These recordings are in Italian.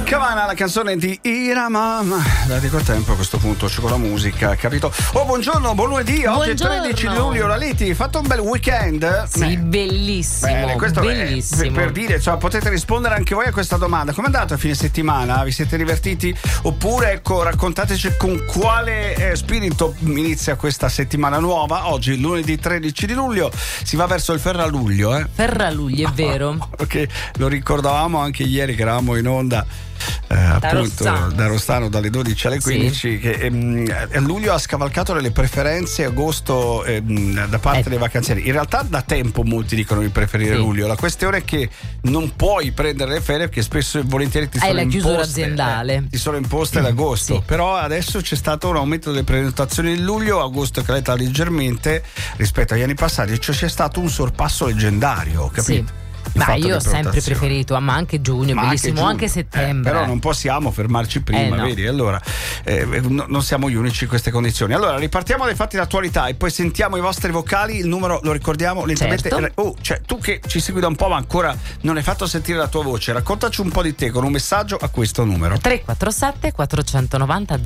Cavana, la canzone di Iramam. Date col tempo, a questo punto c'è con la musica, capito? Oh, buongiorno, buon lunedì, oggi è 13 luglio, la Leti, fatto un bel weekend? Sì, bellissimo. Bene, questo bellissimo. Per dire, insomma, potete rispondere anche voi a questa domanda. Com'è andato a fine settimana? Vi siete divertiti? Oppure, ecco, raccontateci con quale spirito inizia questa settimana nuova. Oggi, lunedì 13 di luglio, si va verso il Ferraluglio, Ferraluglio, è vero. Ok, lo ricordavamo anche ieri che eravamo in onda. Appunto da Rossano dalle 12 alle 15, sì. Che luglio ha scavalcato le preferenze, agosto da parte dei vacanzieri. In realtà da tempo molti dicono di preferire luglio. La questione è che non puoi prendere le ferie perché spesso e volentieri ti sono la imposte, chiusura aziendale ti sono imposte ad agosto. Sì. Però adesso c'è stato un aumento delle prenotazioni in luglio, agosto è calata leggermente rispetto agli anni passati, cioè c'è stato un sorpasso leggendario, capito? Sì. Ma io ho sempre preferito, ma anche giugno, bellissimo, anche settembre. Però non possiamo fermarci prima, no. Vedi? Allora, non siamo gli unici in queste condizioni. Allora, ripartiamo dai fatti d'attualità e poi sentiamo i vostri vocali. Il numero lo ricordiamo lentamente. Certo. Cioè, tu che ci segui da un po', ma ancora non hai fatto sentire la tua voce, raccontaci un po' di te con un messaggio a questo numero: 347 490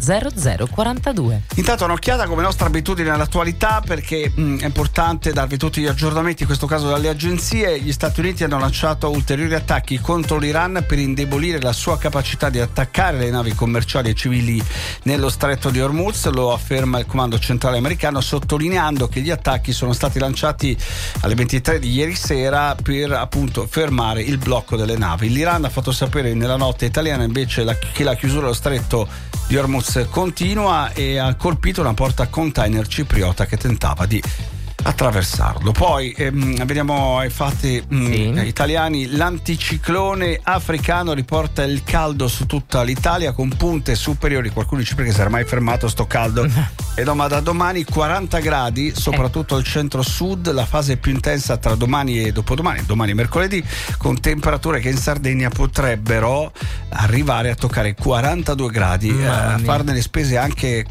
0042. Intanto un'occhiata come nostra abitudine all'attualità, perché è importante darvi tutti gli aggiornamenti, in questo caso dalle agenzie. Gli Stati Uniti hanno lanciato ulteriori attacchi contro l'Iran per indebolire la sua capacità di attaccare le navi commerciali e civili nello stretto di Hormuz, lo afferma il comando centrale americano, sottolineando che gli attacchi sono stati lanciati alle 23 di ieri sera per appunto fermare il blocco delle navi. L'Iran ha fatto sapere nella notte italiana invece che la chiusura dello stretto di Hormuz continua e ha colpito una porta container cipriota che tentava di attraversarlo. Poi vediamo ai fatti italiani. L'anticiclone africano riporta il caldo su tutta l'Italia con punte superiori, qualcuno dice perché si era mai fermato sto caldo e no, ma da domani 40 gradi soprattutto al centro-sud, la fase più intensa tra domani e dopodomani, domani e mercoledì, con temperature che in Sardegna potrebbero arrivare a toccare 42 gradi, a farne le spese anche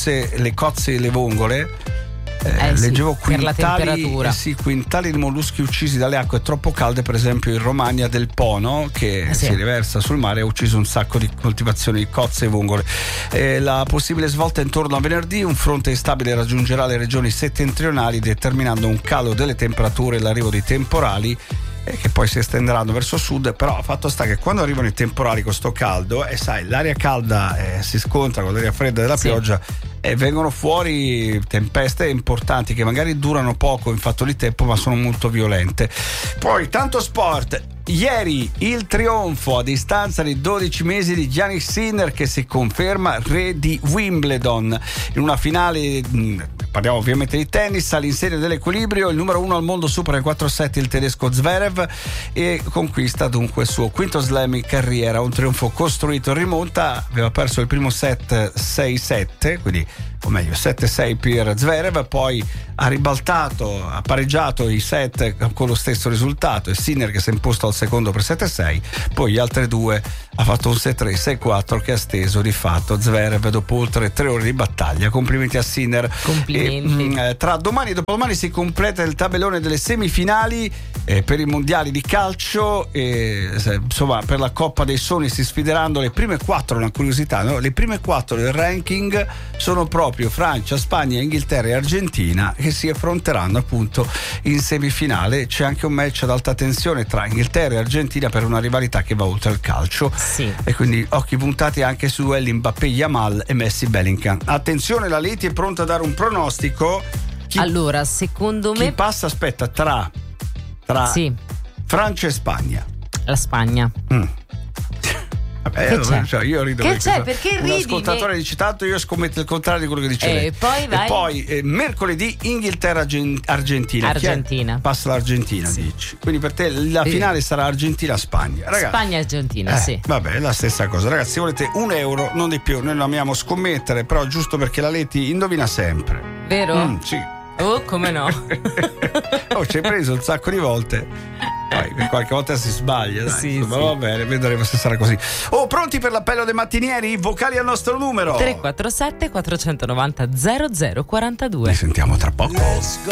le cozze e le vongole. Leggevo quintali di molluschi uccisi dalle acque troppo calde, per esempio in Romagna del Pono, che si riversa sul mare, ha ucciso un sacco di coltivazioni di cozze e vongole. La possibile svolta è intorno a venerdì, un fronte instabile raggiungerà le regioni settentrionali determinando un calo delle temperature e l'arrivo di temporali che poi si estenderanno verso sud. Però fatto sta che quando arrivano i temporali con sto caldo sai, l'aria calda si scontra con l'aria fredda della pioggia e vengono fuori tempeste importanti che magari durano poco in fatto di tempo ma sono molto violente. Poi tanto sport. Ieri il trionfo a distanza di 12 mesi di Jannik Sinner, che si conferma re di Wimbledon in una finale. Parliamo ovviamente di tennis. All'insegna dell'equilibrio, il numero 1 al mondo supera in 4 set il tedesco Zverev e conquista dunque il suo quinto slam in carriera. Un trionfo costruito in rimonta, aveva perso il primo set 6-7, quindi o meglio 7-6 per Zverev, poi ha ribaltato, ha pareggiato i set con lo stesso risultato, e Sinner che si è imposto al secondo per 7-6, poi gli altri due ha fatto un 6-3, 6-4 che ha steso di fatto Zverev dopo oltre 3 ore di battaglia. Complimenti a Sinner. Complimenti. Tra domani e dopodomani si completa il tabellone delle semifinali per i mondiali di calcio insomma per la Coppa dei Sogni si sfideranno le prime 4, una curiosità, no? Le prime 4 del ranking sono proprio Francia, Spagna, Inghilterra e Argentina, che si affronteranno appunto in semifinale. C'è anche un match ad alta tensione tra Inghilterra e Argentina per una rivalità che va oltre il calcio, e quindi occhi puntati anche su duelli Mbappé, Yamal e Messi, Bellingham. Attenzione, la Leti è pronta a dare un pronostico. Allora, secondo me passa, aspetta, tra Francia e Spagna. La Spagna. Io rido. Che c'è? Perché ridi? Un ascoltatore dice tanto, io scommetto il contrario di quello che dice lei. E poi mercoledì Inghilterra Argentina. Passa l'Argentina, dici. Quindi per te la finale sarà Argentina-Spagna. Spagna-Argentina, sì. Vabbè, è la stessa cosa. Ragazzi, se volete €1, non di più, noi lo amiamo scommettere, però giusto perché la Leti indovina sempre. Vero? Sì. Oh, come no? Ci hai preso un sacco di volte. Poi qualche volta si sbaglia, dai. Va bene, vedremo se sarà così. Pronti per l'appello dei mattinieri? Vocali al nostro numero 347 490 0042. Ci sentiamo tra poco.